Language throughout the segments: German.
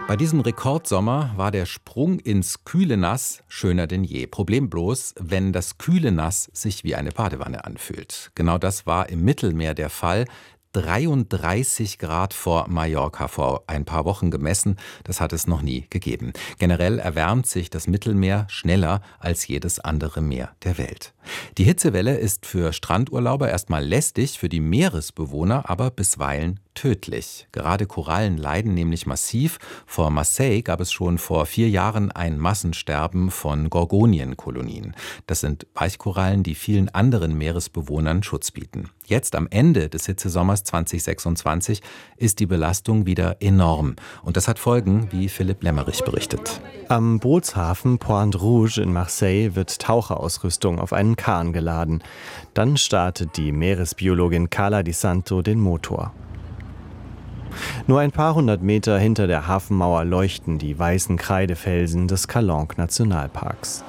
Bei diesem Rekordsommer war der Sprung ins kühle Nass schöner denn je. Problem bloß, wenn das kühle Nass sich wie eine Badewanne anfühlt. Genau das war im Mittelmeer der Fall. 33 Grad vor Mallorca vor ein paar Wochen gemessen, das hat es noch nie gegeben. Generell erwärmt sich das Mittelmeer schneller als jedes andere Meer der Welt. Die Hitzewelle ist für Strandurlauber erstmal lästig, für die Meeresbewohner aber bisweilen tödlich. Gerade Korallen leiden nämlich massiv. Vor Marseille gab es schon vor 4 Jahren ein Massensterben von Gorgonienkolonien. Das sind Weichkorallen, die vielen anderen Meeresbewohnern Schutz bieten. Jetzt am Ende des Hitzesommers 2026 ist die Belastung wieder enorm. Und das hat Folgen, wie Philipp Lemmerich berichtet. Am Bootshafen Pointe Rouge in Marseille wird Taucherausrüstung auf einen Kahn geladen. Dann startet die Meeresbiologin Carla Di Santo den Motor. Nur ein paar hundert Meter hinter der Hafenmauer leuchten die weißen Kreidefelsen des Calanque-Nationalparks.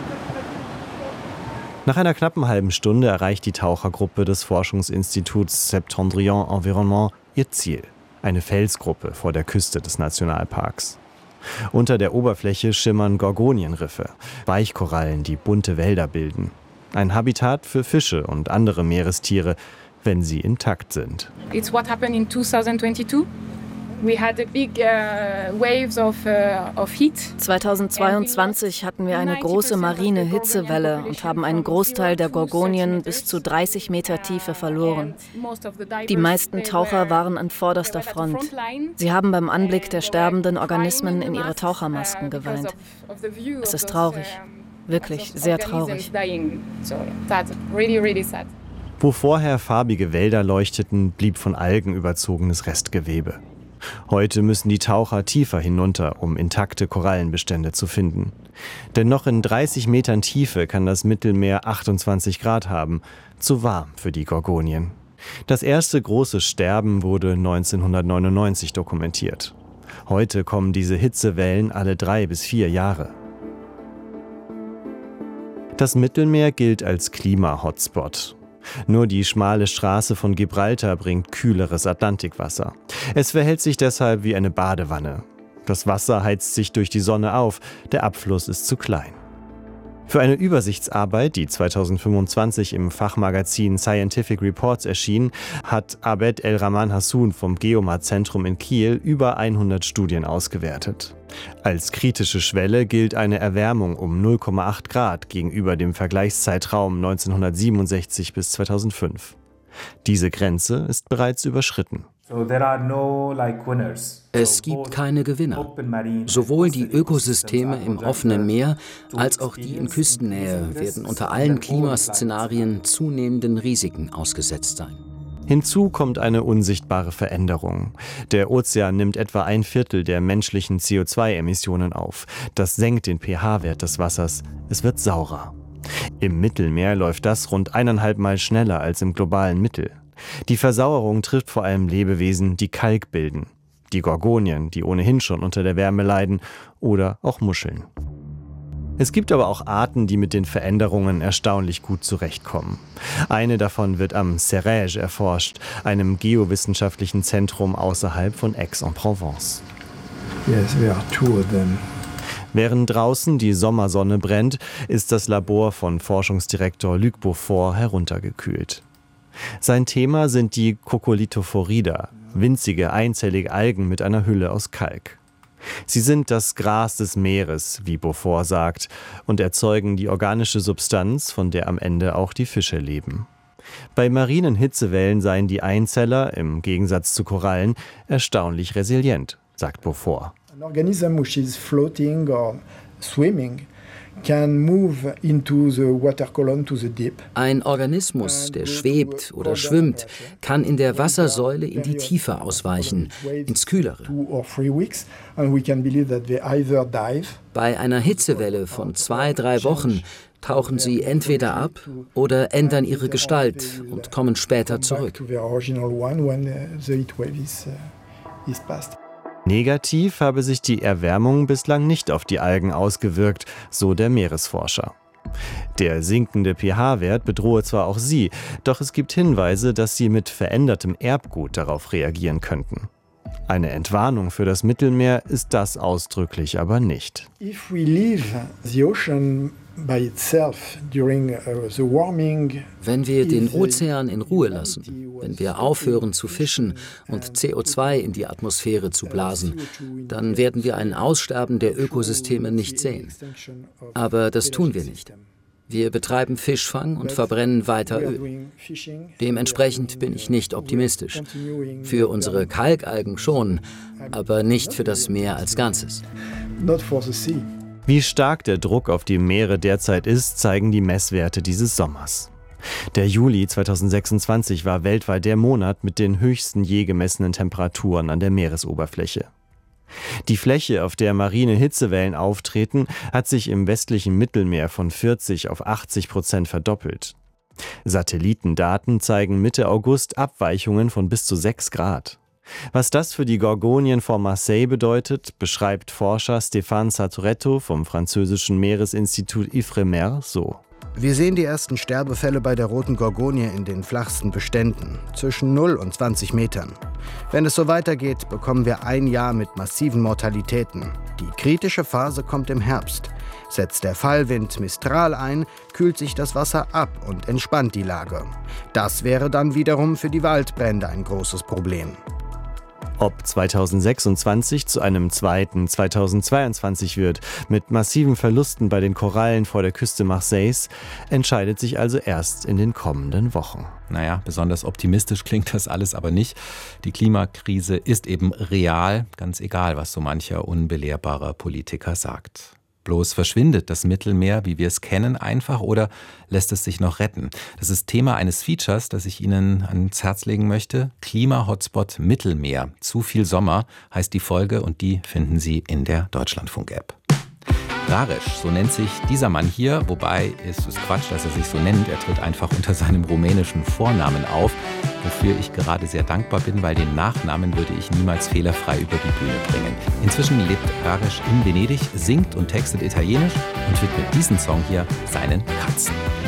Nach einer knappen halben Stunde erreicht die Tauchergruppe des Forschungsinstituts Septendrion Environnement ihr Ziel, eine Felsgruppe vor der Küste des Nationalparks. Unter der Oberfläche schimmern Gorgonienriffe, Weichkorallen, die bunte Wälder bilden. Ein Habitat für Fische und andere Meerestiere, wenn sie intakt sind. It's what happened in 2022. We had a big waves of heat. 2022 hatten wir eine große marine Hitzewelle und haben einen Großteil der Gorgonien bis zu 30 Meter Tiefe verloren. Die meisten Taucher waren an vorderster Front. Sie haben beim Anblick der sterbenden Organismen in ihre Tauchermasken geweint. Es ist traurig, wirklich sehr traurig. Wo vorher farbige Wälder leuchteten, blieb von Algen überzogenes Restgewebe. Heute müssen die Taucher tiefer hinunter, um intakte Korallenbestände zu finden. Denn noch in 30 Metern Tiefe kann das Mittelmeer 28 Grad haben. Zu warm für die Gorgonien. Das erste große Sterben wurde 1999 dokumentiert. Heute kommen diese Hitzewellen alle 3 bis 4 Jahre. Das Mittelmeer gilt als Klima-Hotspot. Nur die schmale Straße von Gibraltar bringt kühleres Atlantikwasser. Es verhält sich deshalb wie eine Badewanne. Das Wasser heizt sich durch die Sonne auf, der Abfluss ist zu klein. Für eine Übersichtsarbeit, die 2025 im Fachmagazin Scientific Reports erschien, hat Abed El-Rahman Hassoun vom Geomar-Zentrum in Kiel über 100 Studien ausgewertet. Als kritische Schwelle gilt eine Erwärmung um 0,8 Grad gegenüber dem Vergleichszeitraum 1967 bis 2005. Diese Grenze ist bereits überschritten. Es gibt keine Gewinner. Sowohl die Ökosysteme im offenen Meer als auch die in Küstennähe werden unter allen Klimaszenarien zunehmenden Risiken ausgesetzt sein. Hinzu kommt eine unsichtbare Veränderung. Der Ozean nimmt etwa 1/4 der menschlichen CO2-Emissionen auf. Das senkt den pH-Wert des Wassers. Es wird saurer. Im Mittelmeer läuft das rund 1,5 Mal schneller als im globalen Mittel. Die Versauerung trifft vor allem Lebewesen, die Kalk bilden. Die Gorgonien, die ohnehin schon unter der Wärme leiden, oder auch Muscheln. Es gibt aber auch Arten, die mit den Veränderungen erstaunlich gut zurechtkommen. Eine davon wird am Cerege erforscht, einem geowissenschaftlichen Zentrum außerhalb von Aix-en-Provence. Yes, we are 2 of them. Während draußen die Sommersonne brennt, ist das Labor von Forschungsdirektor Luc Beaufort heruntergekühlt. Sein Thema sind die Coccolithophorida, winzige einzellige Algen mit einer Hülle aus Kalk. Sie sind das Gras des Meeres, wie Beaufort sagt, und erzeugen die organische Substanz, von der am Ende auch die Fische leben. Bei marinen Hitzewellen seien die Einzeller, im Gegensatz zu Korallen, erstaunlich resilient, sagt Beaufort. An organism which is floating or swimming can move into the water column to the deep. Ein Organismus, der schwebt oder schwimmt, kann in der Wassersäule in die Tiefe ausweichen, ins Kühlere. Bei einer Hitzewelle von 2-3 Wochen tauchen sie entweder ab oder ändern ihre Gestalt und kommen später zurück. Negativ habe sich die Erwärmung bislang nicht auf die Algen ausgewirkt, so der Meeresforscher. Der sinkende pH-Wert bedrohe zwar auch sie, doch es gibt Hinweise, dass sie mit verändertem Erbgut darauf reagieren könnten. Eine Entwarnung für das Mittelmeer ist das ausdrücklich aber nicht. If we leave the ocean by itself during the warming, wenn wir den Ozean in Ruhe lassen, wenn wir aufhören zu fischen und CO2 in die Atmosphäre zu blasen, dann werden wir ein Aussterben der Ökosysteme nicht sehen. Aber das tun wir nicht. Wir betreiben Fischfang und verbrennen weiter Öl. Dementsprechend bin ich nicht optimistisch. Für unsere Kalkalgen schon, aber nicht für das Meer als Ganzes. Wie stark der Druck auf die Meere derzeit ist, zeigen die Messwerte dieses Sommers. Der Juli 2026 war weltweit der Monat mit den höchsten je gemessenen Temperaturen an der Meeresoberfläche. Die Fläche, auf der marine Hitzewellen auftreten, hat sich im westlichen Mittelmeer von 40 auf 80% verdoppelt. Satellitendaten zeigen Mitte August Abweichungen von bis zu 6 Grad. Was das für die Gorgonien vor Marseille bedeutet, beschreibt Forscher Stéphane Satoretto vom französischen Meeresinstitut Ifremer so. Wir sehen die ersten Sterbefälle bei der roten Gorgonie in den flachsten Beständen, zwischen 0 und 20 Metern. Wenn es so weitergeht, bekommen wir ein Jahr mit massiven Mortalitäten. Die kritische Phase kommt im Herbst. Setzt der Fallwind Mistral ein, kühlt sich das Wasser ab und entspannt die Lage. Das wäre dann wiederum für die Waldbrände ein großes Problem. Ob 2026 zu einem zweiten 2022 wird, mit massiven Verlusten bei den Korallen vor der Küste Marseilles, entscheidet sich also erst in den kommenden Wochen. Naja, besonders optimistisch klingt das alles aber nicht. Die Klimakrise ist eben real, ganz egal, was so mancher unbelehrbarer Politiker sagt. Bloß verschwindet das Mittelmeer, wie wir es kennen, einfach oder lässt es sich noch retten? Das ist Thema eines Features, das ich Ihnen ans Herz legen möchte. Klima-Hotspot Mittelmeer. Zu viel Sommer heißt die Folge und die finden Sie in der Deutschlandfunk-App. Raresh, so nennt sich dieser Mann hier, wobei ist es Quatsch, dass er sich so nennt. Er tritt einfach unter seinem rumänischen Vornamen auf, wofür ich gerade sehr dankbar bin, weil den Nachnamen würde ich niemals fehlerfrei über die Bühne bringen. Inzwischen lebt Raresh in Venedig, singt und textet Italienisch und widmet diesen Song hier seinen Katzen.